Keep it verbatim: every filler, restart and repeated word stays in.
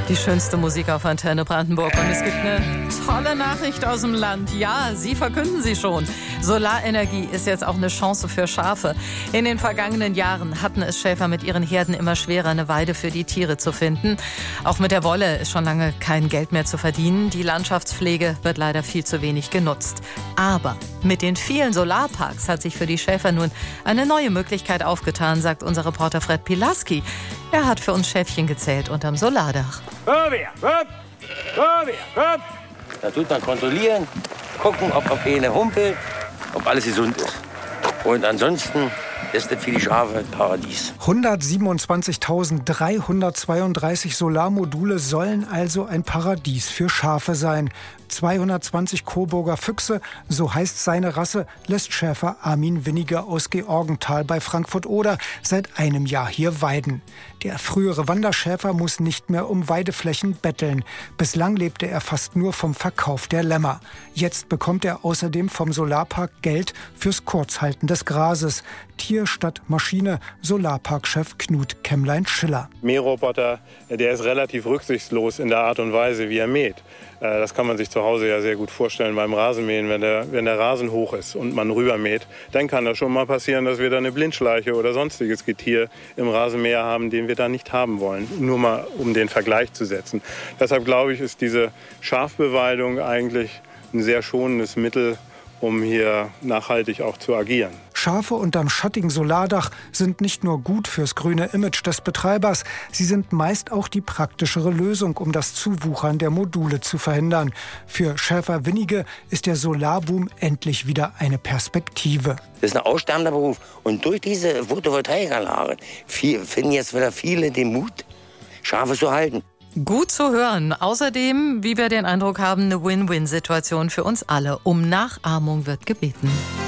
Die schönste Musik auf Antenne Brandenburg. Und es gibt eine tolle Nachricht aus dem Land. Ja, Sie verkünden sie schon. Solarenergie ist jetzt auch eine Chance für Schafe. In den vergangenen Jahren hatten es Schäfer mit ihren Herden immer schwerer, eine Weide für die Tiere zu finden. Auch mit der Wolle ist schon lange kein Geld mehr zu verdienen. Die Landschaftspflege wird leider viel zu wenig genutzt. Aber mit den vielen Solarparks hat sich für die Schäfer nun eine neue Möglichkeit aufgetan, sagt unser Reporter Fred Pilaski. Er hat für uns Schäfchen gezählt unterm Solardach. Da tut man kontrollieren, gucken, ob auf eine humpelt, ob alles gesund ist. Und ansonsten ist das für die Schafe ein Paradies. hundertsiebenundzwanzigtausenddreihundertzweiunddreißig Solarmodule sollen also ein Paradies für Schafe sein. zweihundertzwanzig Coburger Füchse, so heißt seine Rasse, lässt Schäfer Armin Winniger aus Georgenthal bei Frankfurt-Oder seit einem Jahr hier weiden. Der frühere Wanderschäfer muss nicht mehr um Weideflächen betteln. Bislang lebte er fast nur vom Verkauf der Lämmer. Jetzt bekommt er außerdem vom Solarpark Geld fürs Kurzhalten des Grases. Tier statt Maschine, Solarparkchef Knut Kämmlein-Schiller. Mähroboter, der ist relativ rücksichtslos in der Art und Weise, wie er mäht. Das kann man sich zu Hause ja sehr gut vorstellen beim Rasenmähen. Wenn der, wenn der Rasen hoch ist und man rübermäht, dann kann das schon mal passieren, dass wir da eine Blindschleiche oder sonstiges Getier im Rasenmäher haben, den wir da nicht haben wollen. Nur mal, um den Vergleich zu setzen. Deshalb glaube ich, ist diese Schafbeweidung eigentlich ein sehr schonendes Mittel, um hier nachhaltig auch zu agieren. Schafe unterm schattigen Solardach sind nicht nur gut fürs grüne Image des Betreibers, sie sind meist auch die praktischere Lösung, um das Zuwuchern der Module zu verhindern. Für Schäfer Winnige ist der Solarboom endlich wieder eine Perspektive. Das ist ein aussterbender Beruf. Und durch diese Photovoltaikanlage finden jetzt wieder viele den Mut, Schafe zu halten. Gut zu hören. Außerdem, wie wir den Eindruck haben, eine Win-Win-Situation für uns alle. Um Nachahmung wird gebeten.